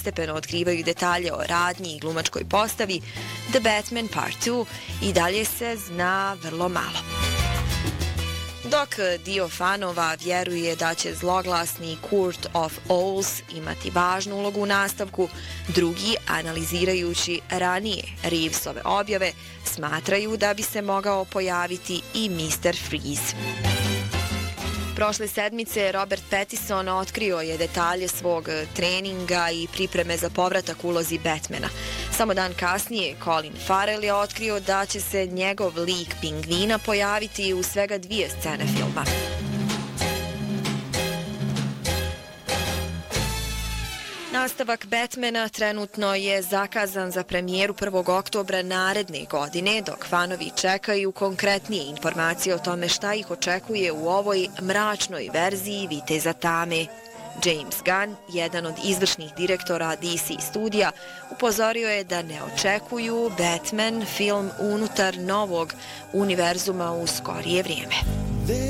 postepeno otkrivaju detalje o radnji i glumačkoj postavi, The Batman Part 2 i dalje se zna vrlo malo. Dok dio fanova vjeruje da će zloglasni Court of Owls imati važnu ulogu u nastavku, drugi, analizirajući ranije Reevesove objave, smatraju da bi se mogao pojaviti i Mr. Freeze. Prošle sedmice Robert Pattinson otkrio je detalje svog treninga i pripreme za povratak ulozi Batmana. Samo dan kasnije Colin Farrell je otkrio da će se njegov lik Pingvina pojaviti u svega 2 scene filma. Nastavak Batmana trenutno je zakazan za premijeru 1. oktobra naredne godine, dok fanovi čekaju konkretnije informacije o tome šta ih očekuje u ovoj mračnoj verziji Viteza Tame. James Gunn, jedan od izvršnih direktora DC studija, upozorio je da ne očekuju Batman film unutar novog univerzuma u skorije vrijeme.